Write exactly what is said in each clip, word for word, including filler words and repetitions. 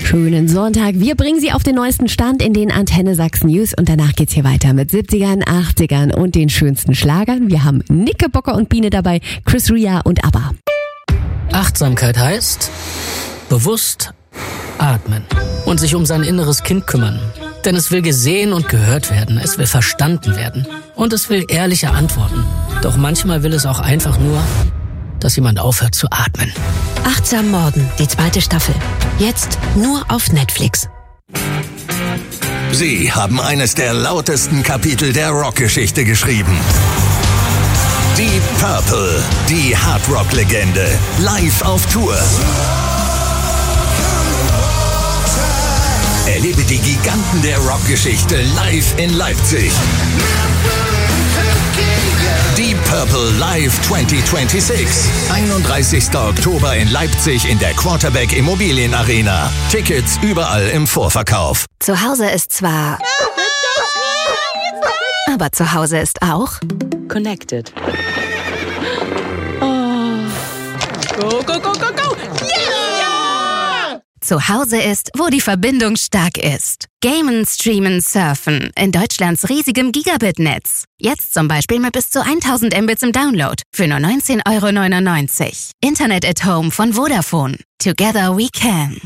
Schönen Sonntag. Wir bringen Sie auf den neuesten Stand in den Antenne Sachsen News und danach geht's hier weiter mit siebzigern, achtzigern und den schönsten Schlagern. Wir haben Knickerbocker und Biene dabei, Chris Rea und ABBA. Achtsamkeit heißt bewusst atmen und sich um sein inneres Kind kümmern. Denn es will gesehen und gehört werden, es will verstanden werden und es will ehrliche Antworten. Doch manchmal will es auch einfach nur, dass jemand aufhört zu atmen. Achtsam Morden, die zweite Staffel. Jetzt nur auf Netflix. Sie haben eines der lautesten Kapitel der Rockgeschichte geschrieben. Deep Purple, die Hardrock-Legende, live auf Tour. Erlebe die Giganten der Rockgeschichte live in Leipzig. Deep Purple Live zwanzig sechsundzwanzig. einunddreißigster Oktober in Leipzig in der Quarterback Immobilien Arena. Tickets überall im Vorverkauf. Zu Hause ist zwar... Aber zu Hause ist auch... Connected. Oh. Go, go, go, go, go! Yeah! Zu Hause ist, wo die Verbindung stark ist. Gamen, Streamen, Surfen in Deutschlands riesigem Gigabit-Netz. Jetzt zum Beispiel mit bis zu tausend Mbits im Download für nur neunzehn Euro neunundneunzig. Internet at Home von Vodafone. Together we can.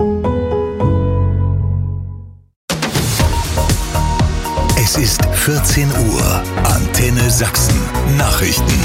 Es ist vierzehn Uhr. Antenne Sachsen. Nachrichten.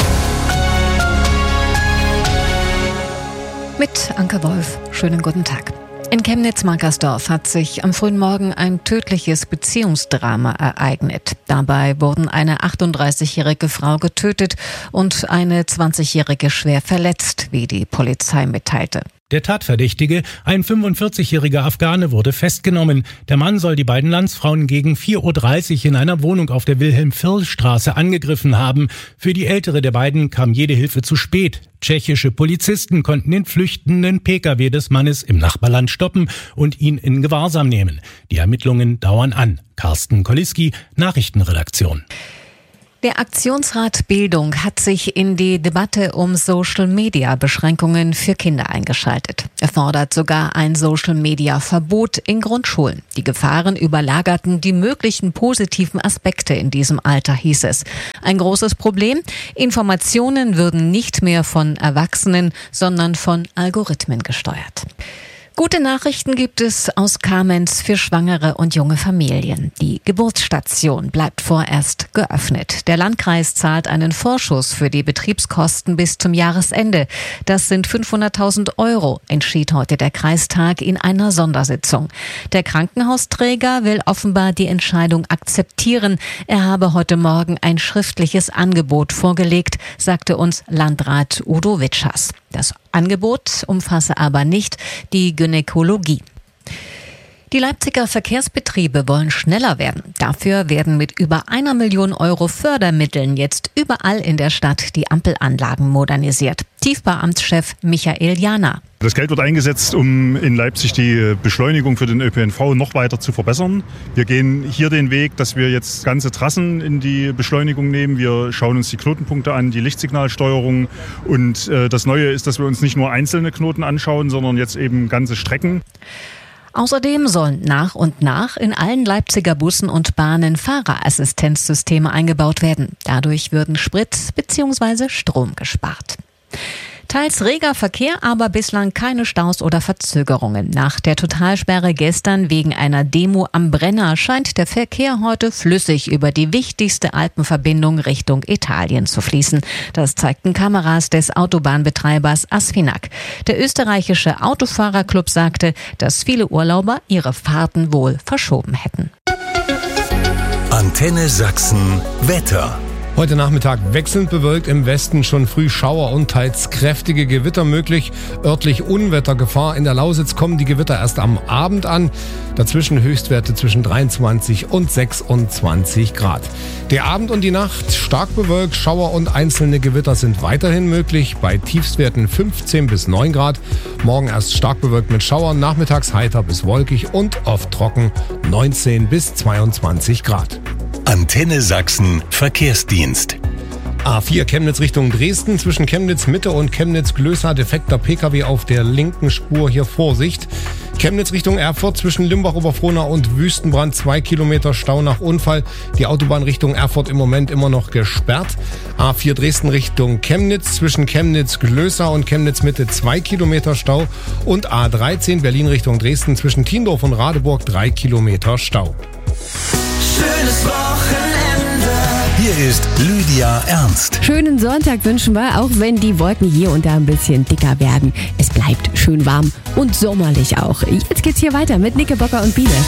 Mit Anke Wolf. Schönen guten Tag. In Chemnitz-Markersdorf hat sich am frühen Morgen ein tödliches Beziehungsdrama ereignet. Dabei wurden eine achtunddreißigjährige Frau getötet und eine zwanzigjährige schwer verletzt, wie die Polizei mitteilte. Der Tatverdächtige, ein fünfundvierzigjähriger Afghane, wurde festgenommen. Der Mann soll die beiden Landsfrauen gegen vier Uhr dreißig in einer Wohnung auf der Wilhelm-Firl-Straße angegriffen haben. Für die ältere der beiden kam jede Hilfe zu spät. Tschechische Polizisten konnten den flüchtenden Pkw des Mannes im Nachbarland stoppen und ihn in Gewahrsam nehmen. Die Ermittlungen dauern an. Carsten Koliski, Nachrichtenredaktion. Der Aktionsrat Bildung hat sich in die Debatte um Social-Media-Beschränkungen für Kinder eingeschaltet. Er fordert sogar ein Social-Media-Verbot in Grundschulen. Die Gefahren überlagerten die möglichen positiven Aspekte in diesem Alter, hieß es. Ein großes Problem: Informationen würden nicht mehr von Erwachsenen, sondern von Algorithmen gesteuert. Gute Nachrichten gibt es aus Kamenz für schwangere und junge Familien. Die Geburtsstation bleibt vorerst geöffnet. Der Landkreis zahlt einen Vorschuss für die Betriebskosten bis zum Jahresende. Das sind fünfhunderttausend Euro, entschied heute der Kreistag in einer Sondersitzung. Der Krankenhausträger will offenbar die Entscheidung akzeptieren. Er habe heute Morgen ein schriftliches Angebot vorgelegt, sagte uns Landrat Udo Witschers. Das Angebot umfasse aber nicht die Gynäkologie. Die Leipziger Verkehrsbetriebe wollen schneller werden. Dafür werden mit über einer Million Euro Fördermitteln jetzt überall in der Stadt die Ampelanlagen modernisiert. Tiefbauamtschef Michael Jana. Das Geld wird eingesetzt, um in Leipzig die Beschleunigung für den Ö P N V noch weiter zu verbessern. Wir gehen hier den Weg, dass wir jetzt ganze Trassen in die Beschleunigung nehmen. Wir schauen uns die Knotenpunkte an, die Lichtsignalsteuerung. Und äh, das Neue ist, dass wir uns nicht nur einzelne Knoten anschauen, sondern jetzt eben ganze Strecken. Außerdem sollen nach und nach in allen Leipziger Bussen und Bahnen Fahrerassistenzsysteme eingebaut werden. Dadurch würden Sprit bzw. Strom gespart. Teils reger Verkehr, aber bislang keine Staus oder Verzögerungen. Nach der Totalsperre gestern wegen einer Demo am Brenner scheint der Verkehr heute flüssig über die wichtigste Alpenverbindung Richtung Italien zu fließen. Das zeigten Kameras des Autobahnbetreibers Asfinag. Der österreichische Autofahrerclub sagte, dass viele Urlauber ihre Fahrten wohl verschoben hätten. Antenne Sachsen Wetter. Heute Nachmittag wechselnd bewölkt, im Westen schon früh Schauer und teils kräftige Gewitter möglich. Örtlich Unwettergefahr. In der Lausitz kommen die Gewitter erst am Abend an. Dazwischen Höchstwerte zwischen dreiundzwanzig und sechsundzwanzig Grad. Der Abend und die Nacht stark bewölkt, Schauer und einzelne Gewitter sind weiterhin möglich. Bei Tiefstwerten fünfzehn bis neun Grad. Morgen erst stark bewölkt mit Schauern, nachmittags heiter bis wolkig und oft trocken, neunzehn bis zweiundzwanzig Grad. Antenne Sachsen Verkehrsdienst. A vier Chemnitz Richtung Dresden, zwischen Chemnitz Mitte und Chemnitz Glösa defekter Pkw auf der linken Spur, hier Vorsicht. Chemnitz Richtung Erfurt zwischen Limbach-Oberfrohna und Wüstenbrand zwei Kilometer Stau nach Unfall. Die Autobahn Richtung Erfurt im Moment immer noch gesperrt. A vier Dresden Richtung Chemnitz zwischen Chemnitz-Glößau und Chemnitz-Mitte zwei Kilometer Stau. Und A dreizehn Berlin Richtung Dresden zwischen Tiendorf und Radeburg drei Kilometer Stau. Schönes Wochenende. Hier ist Lydia Ernst. Schönen Sonntag wünschen wir, auch wenn die Wolken hier und da ein bisschen dicker werden. Es bleibt schön warm und sommerlich auch. Jetzt geht's hier weiter mit Nicke Bocker und Biene.